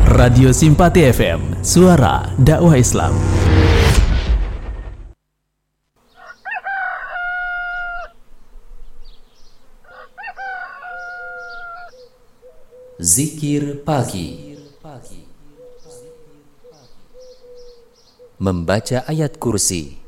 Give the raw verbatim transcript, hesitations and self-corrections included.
Radio Simpati F M, suara dakwah Islam. Zikir pagi. Membaca ayat kursi